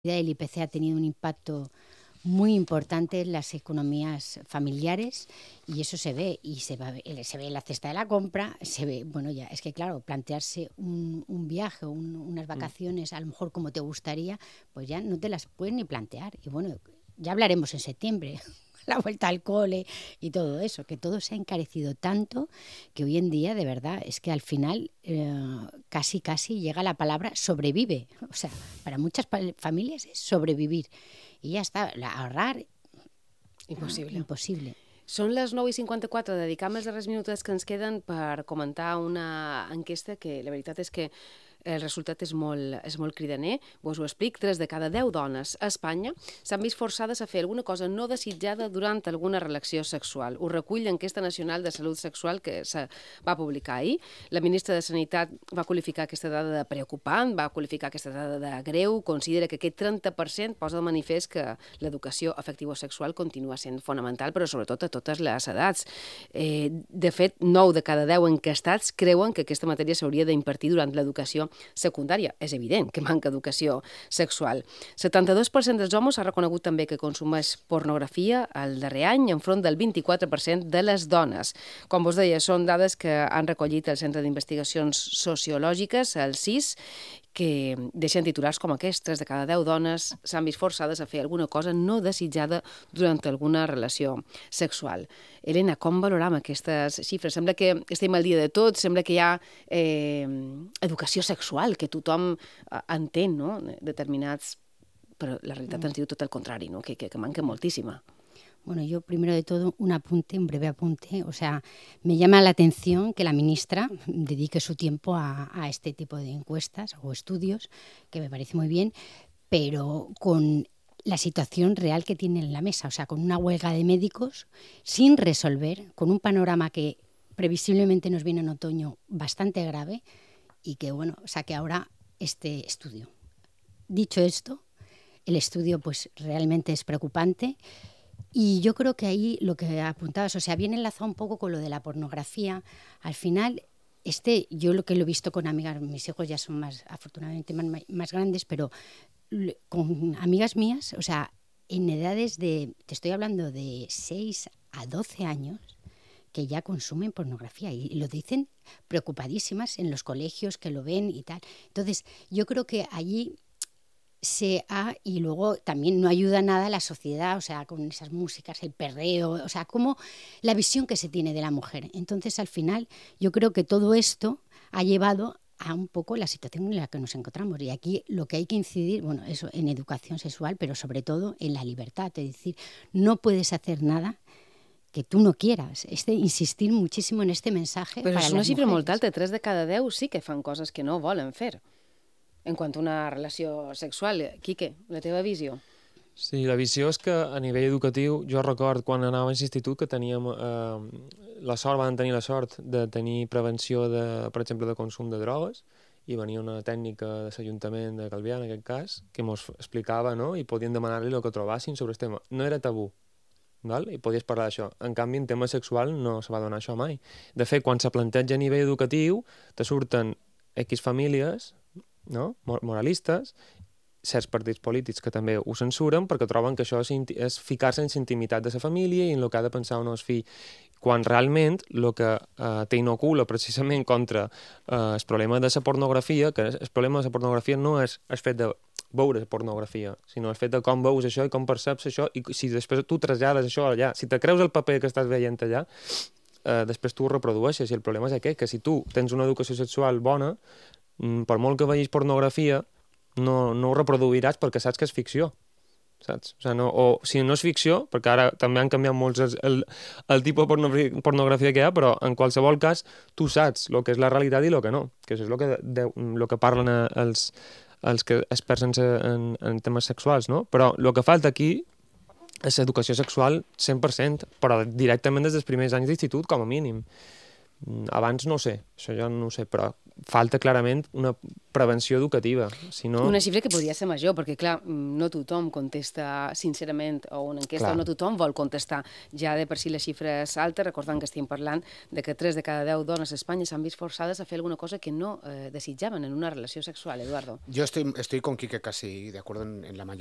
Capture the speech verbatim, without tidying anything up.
El I P C ha tenido un impacto muy importante en las economías familiares y eso se ve, y se, va, se ve en la cesta de la compra, se ve, bueno, ya, es que claro, plantearse un, un viaje, un, unas vacaciones, a lo mejor como te gustaría, pues ya no te las puedes ni plantear. Y bueno, ya hablaremos en septiembre, la vuelta al cole y todo eso, que todo se ha encarecido tanto que hoy en día, de verdad, es que al final eh, casi, casi llega la palabra sobrevive. O sea, para muchas familias es sobrevivir. I ja està, ahorrar... Impossible. No, impossible. Són les nou i cinquanta-quatre, dedicar més de res minuts que ens queden per comentar una enquesta que la veritat és que el resultat és molt, és molt cridaner. Vos ho explic, tres de cada deu dones a Espanya s'han vist forçades a fer alguna cosa no desitjada durant alguna relació sexual. Ho recull l'enquesta nacional de salut sexual que se va publicar ahir. La ministra de Sanitat va qualificar aquesta dada de preocupant, va qualificar aquesta dada de greu, considera que aquest trenta per cent posa de manifest que l'educació afectivosexual continua sent fonamental, però sobretot a totes les edats. Eh, de fet, nou de cada deu enquestats creuen que aquesta matèria s'hauria d'impartir durant l'educació secundària. És evident que manca educació sexual. setanta-dos per cent dels homes ha reconegut també que consumeix pornografia el darrer any, enfront del vint-i-quatre per cent de les dones. Com vos deia, són dades que han recollit el Centre d'Investigacions Sociològiques, el C I S, que deixen titulars com aquests. Tres de cada deu dones s'han vist forçades a fer alguna cosa no desitjada durant alguna relació sexual. Helena, com valoram aquestes xifres? Sembla que estem al dia de tot, sembla que hi ha eh, educació sexual, que tothom entén, no? Determinats... Però la realitat ens diu tot el contrari, no? que, que, que manca moltíssima. Bueno, yo primero de todo un apunte, un breve apunte. O sea, me llama la atención que la ministra dedique su tiempo a, a este tipo de encuestas o estudios, que me parece muy bien, pero con la situación real que tiene en la mesa, o sea, con una huelga de médicos sin resolver, con un panorama que previsiblemente nos viene en otoño bastante grave y que, bueno, saque ahora este estudio. Dicho esto, el estudio pues realmente es preocupante. Y yo creo que ahí lo que apuntabas, o sea, viene enlazado un poco con lo de la pornografía. Al final, este, yo lo que lo he visto con amigas, mis hijos ya son más, afortunadamente, más, más grandes, pero con amigas mías, o sea, en edades de, te estoy hablando de seis a doce años, que ya consumen pornografía y lo dicen preocupadísimas en los colegios, que lo ven y tal. Entonces, yo creo que allí... se ha, y luego también no ayuda nada a la sociedad, o sea, con esas músicas, el perreo, o sea, como la visión que se tiene de la mujer. Entonces, al final, yo creo que todo esto ha llevado a un poco la situación en la que nos encontramos. Y aquí lo que hay que incidir, bueno, eso, en educación sexual, pero sobre todo en la libertad. Es decir, no puedes hacer nada que tú no quieras. Este, insistir muchísimo en este mensaje Però para és una las xifra mujeres. molt alta, tres de cada deu sí que fan coses que no volen fer. En quant a una relació sexual. Quique, la teva visió? Sí, la visió és que a nivell educatiu, jo record quan anava a l'institut que teníem eh, la sort, vam tenir la sort de tenir prevenció, de, per exemple, de consum de drogues, i venia una tècnica de l'Ajuntament de Calvià, en aquest cas, que ens explicava, no?, i podien demanar-li el que trobassin sobre el tema. No era tabú, val? I podies parlar d'això. En canvi, en tema sexual no se va donar això mai. De fet, quan se planteja a nivell educatiu, te surten X famílies, no?, moralistes, certs partits polítics que també ho censuren perquè troben que això és, és ficar-se en la intimitat de la família i en el que ha de pensar un fill, quan realment el que eh, t'inocula precisament contra eh, el problema de la pornografia, que el problema de la pornografia no és el fet de veure la pornografia, sinó el fet de com veus això i com perceps això, i si després tu trasllades això allà, si te creus el paper que estàs veient allà, eh, després tu ho reprodueixes, i el problema és aquest, que si tu tens una educació sexual bona, per molt que vegis pornografia, no, no ho reproduiràs perquè saps que és ficció, saps? O, sigui, no, o si no és ficció, perquè ara també han canviat molts el, el, el tipus de pornografia, pornografia que hi ha, però en qualsevol cas tu saps el que és la realitat i el que no, que és el que, de, el que parlen els, els que experts en, en, en temes sexuals, no? Però el que falta aquí és educació sexual cent per cent, però directament des dels primers anys d'institut, com a mínim. Abans no ho sé, això jo no ho sé, però falta clarament una prevenció educativa. Si no... Una xifra que podria ser major, perquè, clar, no tothom contesta sincerament a una enquesta, clar. O no tothom vol contestar. Ja de per si la xifra és alta, recordant que estem parlant de que tres de cada deu dones a Espanya s'han vist forçades a fer alguna cosa que no eh, desitjaven en una relació sexual, Eduardo. Yo estoy, estoy con Quique casi de acuerdo en, en la mayoría.